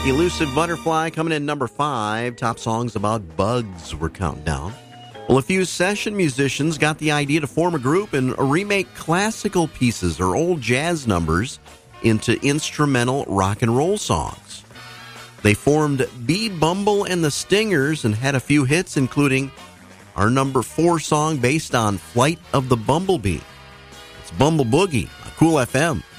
Elusive Butterfly coming in number 5. Top songs about bugs were counting down. Well, a few session musicians got the idea to form a group and remake classical pieces or old jazz numbers into instrumental rock and roll songs. They formed Bee Bumble and the Stingers and had a few hits, including our number 4 song based on Flight of the Bumblebee. It's Bumble Boogie on Cool FM.